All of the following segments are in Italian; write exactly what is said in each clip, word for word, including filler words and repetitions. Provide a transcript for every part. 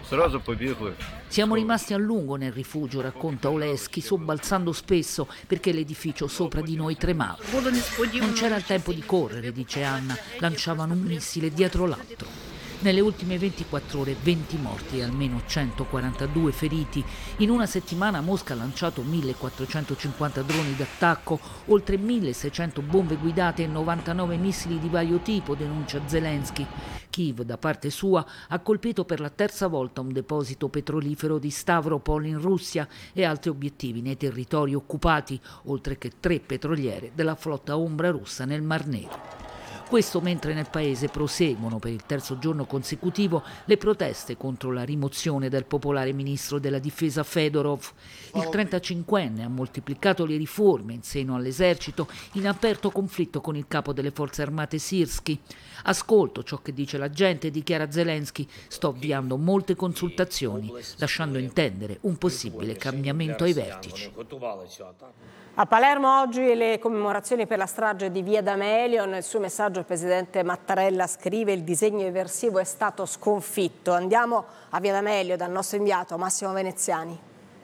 Siamo rimasti a lungo nel rifugio, racconta Oleschi, sobbalzando spesso perché l'edificio sopra di noi tremava. Non c'era il tempo di correre, dice Anna, lanciavano un missile dietro l'altro. Nelle ultime ventiquattro ore venti morti e almeno centoquarantadue feriti. In una settimana Mosca ha lanciato millequattrocentocinquanta droni d'attacco, oltre milleseicento bombe guidate e novantanove missili di vario tipo, denuncia Zelensky. Kiev, da parte sua, ha colpito per la terza volta un deposito petrolifero di Stavropol in Russia e altri obiettivi nei territori occupati, oltre che tre petroliere della flotta ombra russa nel Mar Nero. Questo mentre nel paese proseguono per il terzo giorno consecutivo le proteste contro la rimozione del popolare ministro della difesa Fedorov. Il trentacinquenne ha moltiplicato le riforme in seno all'esercito in aperto conflitto con il capo delle forze armate Sirski. Ascolto ciò che dice la gente, dichiara Zelensky, sto avviando molte consultazioni, lasciando intendere un possibile cambiamento ai vertici. A Palermo oggi le commemorazioni per la strage di Via D'Amelio. Nel suo messaggio il presidente Mattarella scrive: il disegno eversivo è stato sconfitto. Andiamo a Via D'Amelio dal nostro inviato Massimo Veneziani.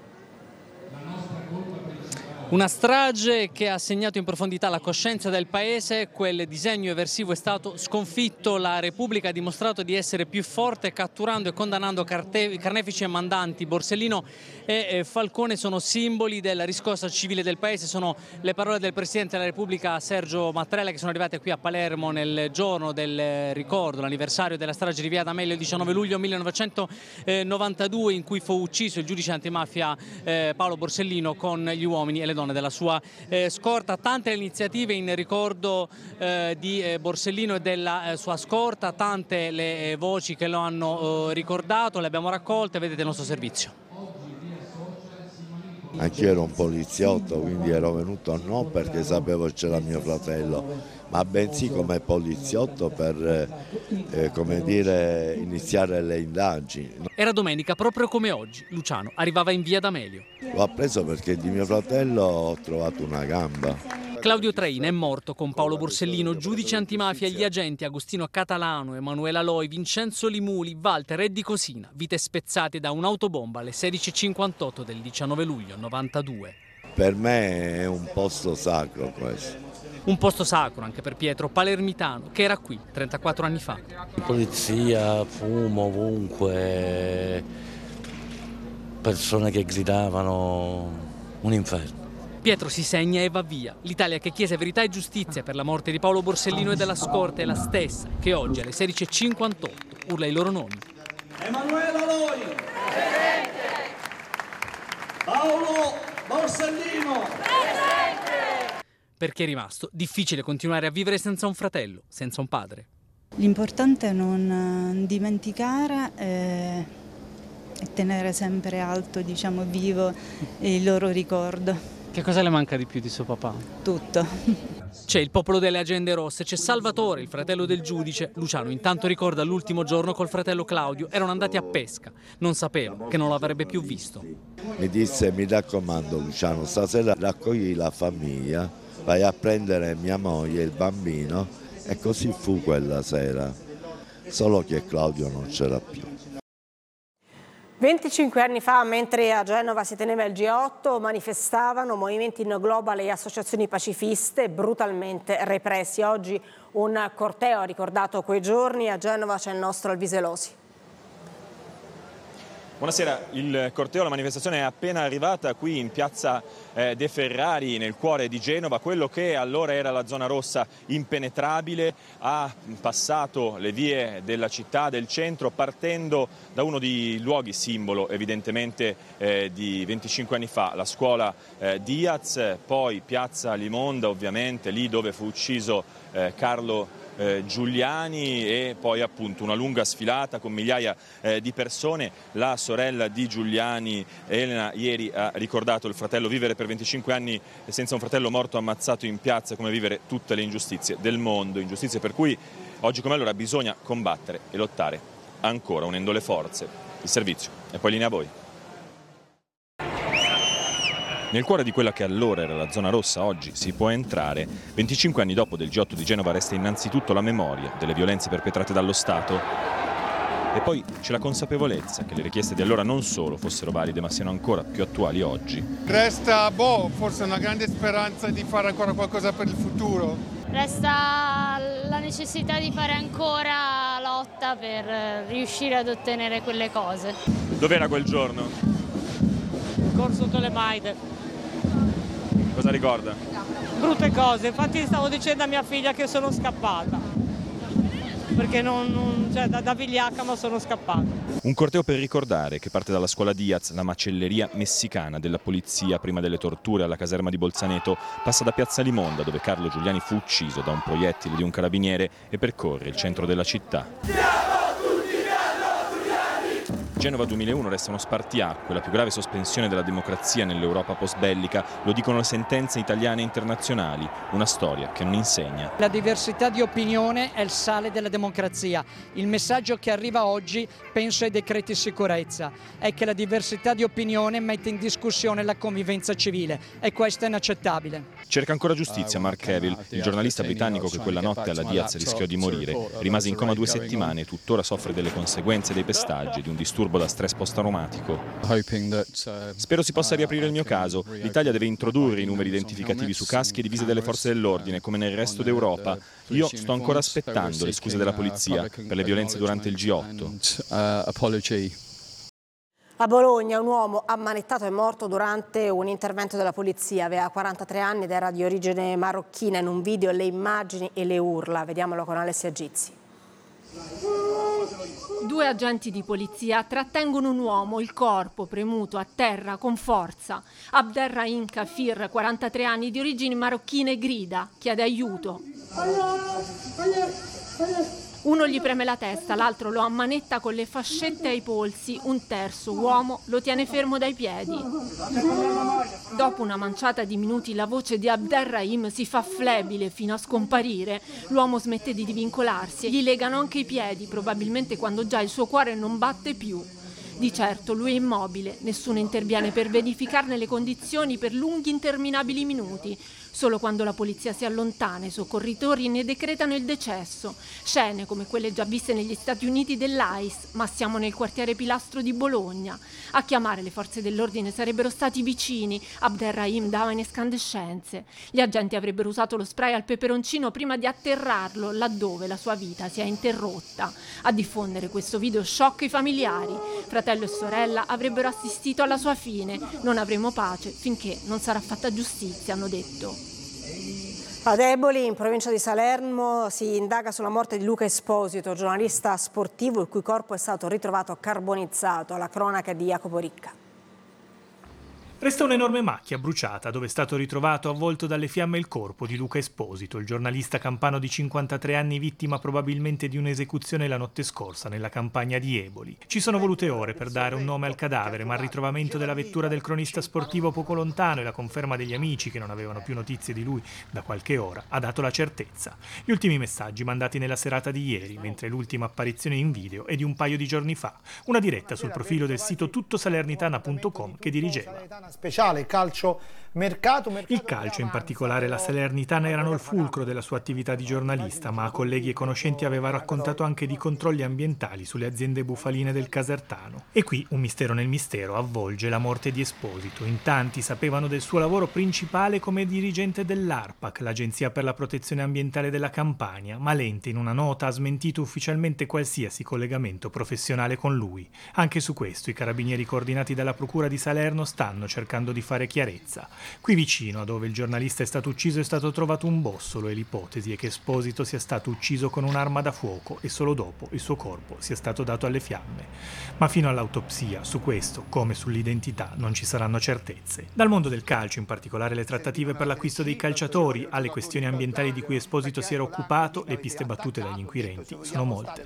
Una strage che ha segnato in profondità la coscienza del paese. Quel disegno eversivo è stato sconfitto. La Repubblica ha dimostrato di essere più forte, catturando e condannando carnefici e mandanti. Borsellino e Falcone sono simboli della riscossa civile del paese. Sono le parole del Presidente della Repubblica Sergio Mattarella, che sono arrivate qui a Palermo nel giorno del ricordo, l'anniversario della strage di Via D'Amelio, il diciannove luglio millenovecentonovantadue, in cui fu ucciso il giudice antimafia eh, Paolo Borsellino con gli uomini e le donne della sua eh, scorta. Tante le iniziative in ricordo eh, di eh, Borsellino e della eh, sua scorta, tante le eh, voci che lo hanno eh, ricordato, le abbiamo raccolte, vedete il nostro servizio. Anch'io ero un poliziotto, quindi ero venuto non perché sapevo che c'era mio fratello, ma bensì come poliziotto per eh, come dire, iniziare le indagini. Era domenica, proprio come oggi. Luciano arrivava in Via D'Amelio. L'ho appreso perché di mio fratello ho trovato una gamba. Claudio Traina è morto con Paolo Borsellino, giudice antimafia, e gli agenti Agostino Catalano, Emanuela Loi, Vincenzo Limuli, Walter e Di Cosina, vite spezzate da un'autobomba alle sedici e cinquantotto del diciannove luglio novantadue. Per me è un posto sacro questo. Un posto sacro anche per Pietro Palermitano, che era qui trentaquattro anni fa. Polizia, fumo ovunque, persone che gridavano, un inferno. Pietro si segna e va via. L'Italia che chiese verità e giustizia per la morte di Paolo Borsellino e della scorta è la stessa che oggi alle sedici e cinquantotto urla i loro nomi. Emanuela Loi, presente. Paolo Borsellino, presente. Perché è rimasto difficile continuare a vivere senza un fratello, senza un padre. L'importante è non dimenticare e tenere sempre alto, diciamo, vivo il loro ricordo. Che cosa le manca di più di suo papà? Tutto. C'è il popolo delle agende rosse, c'è Salvatore, il fratello del giudice. Luciano intanto ricorda l'ultimo giorno col fratello Claudio. Erano andati a pesca, non sapeva che non l'avrebbe più visto. Mi disse: mi raccomando Luciano, stasera raccogli la famiglia, vai a prendere mia moglie e il bambino, e così fu quella sera, solo che Claudio non c'era più. venticinque anni fa, mentre a Genova si teneva il G otto, manifestavano movimenti no global e associazioni pacifiste brutalmente repressi. Oggi un corteo ha ricordato quei giorni. A Genova c'è il nostro Alviselosi. Buonasera, il corteo, la manifestazione è appena arrivata qui in piazza eh, De Ferrari, nel cuore di Genova. Quello che allora era la zona rossa impenetrabile ha passato le vie della città, del centro, partendo da uno dei luoghi simbolo evidentemente eh, di venticinque anni fa, la scuola eh, Diaz, poi piazza Limonda ovviamente, lì dove fu ucciso eh, Carlo Eh, Giuliani, e poi appunto una lunga sfilata con migliaia eh, di persone. La sorella di Giuliani, Elena, ieri ha ricordato il fratello: vivere per venticinque anni senza un fratello morto ammazzato in piazza è come vivere tutte le ingiustizie del mondo, ingiustizie per cui oggi come allora bisogna combattere e lottare ancora, unendo le forze. Il servizio e poi linea a voi. Nel cuore di quella che allora era la zona rossa, oggi si può entrare. venticinque anni dopo del G otto di Genova resta innanzitutto la memoria delle violenze perpetrate dallo Stato. E poi c'è la consapevolezza che le richieste di allora non solo fossero valide, ma siano ancora più attuali oggi. Resta, boh, forse una grande speranza di fare ancora qualcosa per il futuro. Resta la necessità di fare ancora lotta per riuscire ad ottenere quelle cose. Dov'era quel giorno? Corso Tolemaide. Cosa ricorda? Brutte cose, infatti stavo dicendo a mia figlia che sono scappata. Perché non, non, cioè, da, da vigliacca ma sono scappata. Un corteo per ricordare che parte dalla scuola Diaz, la macelleria messicana della polizia prima delle torture alla caserma di Bolzaneto, passa da Piazza Limonda, dove Carlo Giuliani fu ucciso da un proiettile di un carabiniere, e percorre il centro della città. Genova duemilauno resta uno spartiacque, la più grave sospensione della democrazia nell'Europa post-bellica, lo dicono le sentenze italiane e internazionali, una storia che non insegna. La diversità di opinione è il sale della democrazia. Il messaggio che arriva oggi, penso ai decreti sicurezza, è che la diversità di opinione mette in discussione la convivenza civile e questo è inaccettabile. Cerca ancora giustizia Mark Cavill, il giornalista britannico che quella notte alla Diaz rischiò di morire. Rimase in coma due settimane e tuttora soffre delle conseguenze dei pestaggi e di un disturbo da stress post-traumatico. Spero si possa riaprire il mio caso. L'Italia deve introdurre i numeri identificativi su caschi e divise delle forze dell'ordine, come nel resto d'Europa. Io sto ancora aspettando le scuse della polizia per le violenze durante il G otto. A Bologna un uomo ammanettato è morto durante un intervento della polizia. Aveva quarantatré anni ed era di origine marocchina. In un video le immagini e le urla. Vediamolo con Alessia Gizzi. Due agenti di polizia trattengono un uomo, il corpo premuto a terra con forza. Abderrahim Kafir, quarantatré anni, di origini marocchine, grida, chiede aiuto. Uno gli preme la testa, l'altro lo ammanetta con le fascette ai polsi, un terzo uomo lo tiene fermo dai piedi. Dopo una manciata di minuti la voce di Abderrahim si fa flebile fino a scomparire. L'uomo smette di divincolarsi, gli legano anche i piedi, probabilmente quando già il suo cuore non batte più. Di certo lui è immobile, nessuno interviene per verificarne le condizioni per lunghi interminabili minuti. Solo quando la polizia si allontana, i soccorritori ne decretano il decesso. Scene come quelle già viste negli Stati Uniti dell'A I S, ma siamo nel quartiere Pilastro di Bologna. A chiamare le forze dell'ordine sarebbero stati vicini. Abderrahim dava in escandescenze. Gli agenti avrebbero usato lo spray al peperoncino prima di atterrarlo, laddove la sua vita si è interrotta. A diffondere questo video shock i familiari. Fratello e sorella avrebbero assistito alla sua fine. Non avremo pace finché non sarà fatta giustizia, hanno detto. A Eboli, in provincia di Salerno, si indaga sulla morte di Luca Esposito, giornalista sportivo il cui corpo è stato ritrovato carbonizzato. La cronaca di Jacopo Ricca. Resta un'enorme macchia bruciata dove è stato ritrovato avvolto dalle fiamme il corpo di Luca Esposito, il giornalista campano di cinquantatré anni, vittima probabilmente di un'esecuzione la notte scorsa nella campagna di Eboli. Ci sono volute ore per dare un nome al cadavere, ma il ritrovamento della vettura del cronista sportivo poco lontano e la conferma degli amici che non avevano più notizie di lui da qualche ora ha dato la certezza. Gli ultimi messaggi mandati nella serata di ieri, mentre l'ultima apparizione in video è di un paio di giorni fa. Una diretta sul profilo del sito tuttosalernitana punto com che dirigeva. Speciale calcio mercato, mercato il calcio, in particolare la Salernitana, erano il fulcro della sua attività di giornalista, ma a colleghi e conoscenti aveva raccontato anche di controlli ambientali sulle aziende bufaline del Casertano. E qui un mistero nel mistero avvolge la morte di Esposito. In tanti sapevano del suo lavoro principale come dirigente dell'ARPAC, l'Agenzia per la Protezione Ambientale della Campania, ma l'ente in una nota ha smentito ufficialmente qualsiasi collegamento professionale con lui. Anche su questo i carabinieri coordinati dalla Procura di Salerno stanno cercando di fare chiarezza. Qui vicino, a dove il giornalista è stato ucciso, è stato trovato un bossolo e l'ipotesi è che Esposito sia stato ucciso con un'arma da fuoco e solo dopo il suo corpo sia stato dato alle fiamme. Ma fino all'autopsia, su questo, come sull'identità, non ci saranno certezze. Dal mondo del calcio, in particolare le trattative per l'acquisto dei calciatori, alle questioni ambientali di cui Esposito si era occupato, le piste battute dagli inquirenti sono molte.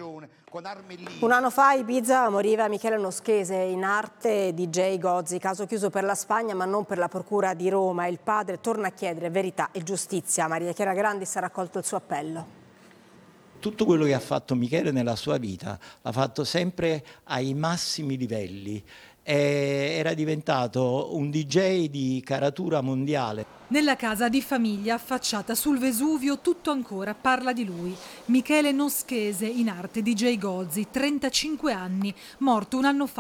Un anno fa a Ibiza moriva Michele Noschese, in arte D J Gozzi, caso chiuso per la Spagna ma non per la Procura di Roma. Il padre torna a chiedere verità e giustizia. Maria Chiara Grandis ha raccolto il suo appello. Tutto quello che ha fatto Michele nella sua vita l'ha fatto sempre ai massimi livelli e era diventato un D J di caratura mondiale. Nella casa di famiglia affacciata sul Vesuvio tutto ancora parla di lui. Michele Noschese, in arte D J Gozzi, trentacinque anni, morto un anno fa